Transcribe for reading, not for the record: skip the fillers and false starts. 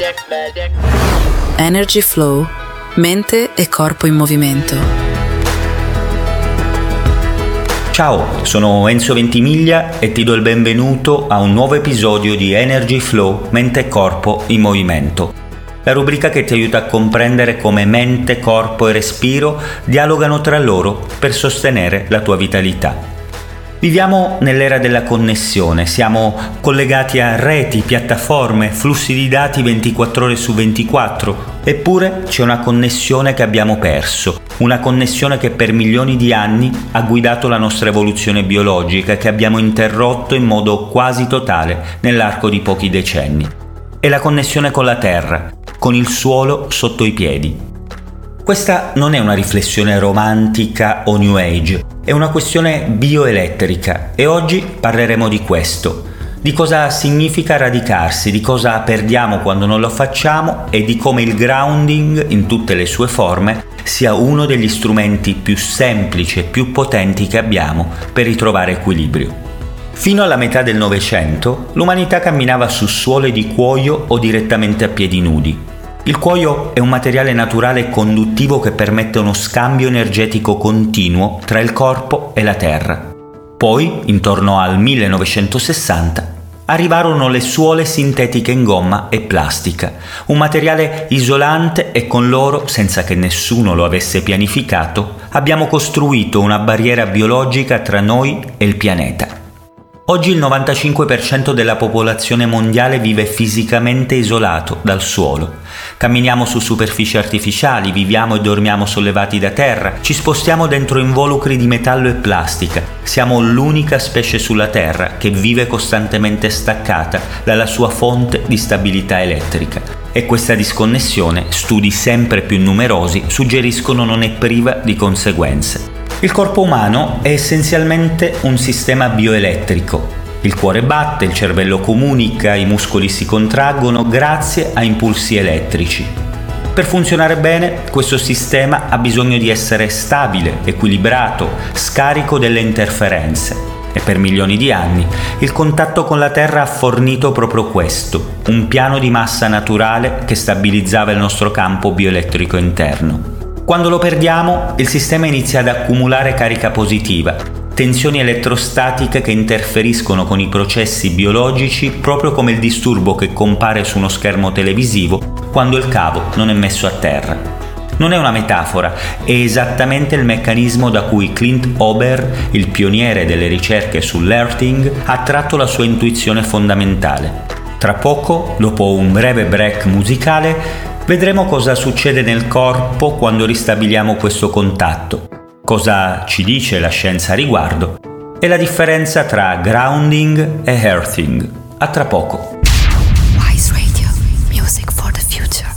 Energy Flow, mente e corpo in movimento. Ciao, sono Enzo Ventimiglia e ti do il benvenuto a un nuovo episodio di Energy Flow, mente e corpo in movimento. La rubrica che ti aiuta a comprendere come mente, corpo e respiro dialogano tra loro per sostenere la tua vitalità. Viviamo nell'era della connessione, siamo collegati a reti, piattaforme, flussi di dati 24 ore su 24, eppure c'è una connessione che abbiamo perso, una connessione che per milioni di anni ha guidato la nostra evoluzione biologica e che abbiamo interrotto in modo quasi totale nell'arco di pochi decenni. È la connessione con la terra, con il suolo sotto i piedi. Questa non è una riflessione romantica o New Age, è una questione bioelettrica e oggi parleremo di questo, di cosa significa radicarsi, di cosa perdiamo quando non lo facciamo e di come il grounding in tutte le sue forme sia uno degli strumenti più semplici e più potenti che abbiamo per ritrovare equilibrio. Fino alla metà del Novecento l'umanità camminava su suole di cuoio o direttamente a piedi nudi. Il cuoio è un materiale naturale e conduttivo che permette uno scambio energetico continuo tra il corpo e la terra. Poi, intorno al 1960, arrivarono le suole sintetiche in gomma e plastica, un materiale isolante e con loro, senza che nessuno lo avesse pianificato, abbiamo costruito una barriera biologica tra noi e il pianeta. Oggi il 95% della popolazione mondiale vive fisicamente isolato dal suolo. Camminiamo su superfici artificiali, viviamo e dormiamo sollevati da terra, ci spostiamo dentro involucri di metallo e plastica. Siamo l'unica specie sulla Terra che vive costantemente staccata dalla sua fonte di stabilità elettrica. E questa disconnessione, studi sempre più numerosi, suggeriscono non è priva di conseguenze. Il corpo umano è essenzialmente un sistema bioelettrico. Il cuore batte, il cervello comunica, i muscoli si contraggono grazie a impulsi elettrici. Per funzionare bene, questo sistema ha bisogno di essere stabile, equilibrato, scarico delle interferenze. E per milioni di anni il contatto con la Terra ha fornito proprio questo, un piano di massa naturale che stabilizzava il nostro campo bioelettrico interno. Quando lo perdiamo, il sistema inizia ad accumulare carica positiva, tensioni elettrostatiche che interferiscono con i processi biologici proprio come il disturbo che compare su uno schermo televisivo quando il cavo non è messo a terra. Non è una metafora, è esattamente il meccanismo da cui Clint Ober, il pioniere delle ricerche sull'earthing, ha tratto la sua intuizione fondamentale. Tra poco, dopo un breve break musicale, vedremo cosa succede nel corpo quando ristabiliamo questo contatto, cosa ci dice la scienza a riguardo e la differenza tra grounding e earthing. A tra poco.